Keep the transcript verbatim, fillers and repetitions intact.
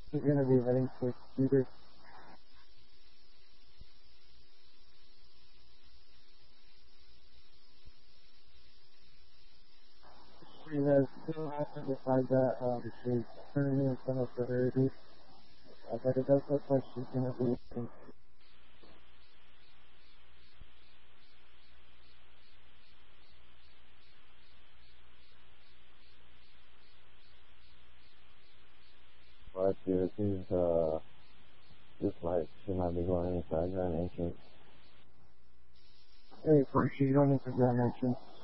She's gonna be heading for Cedar. She has still has to decide that um, she's turning in some of her duties, uh, but it does look like she's gonna be. But she refused, uh, just like she might be going inside Grand Entrance. Hey, she's going into Grand Entrance.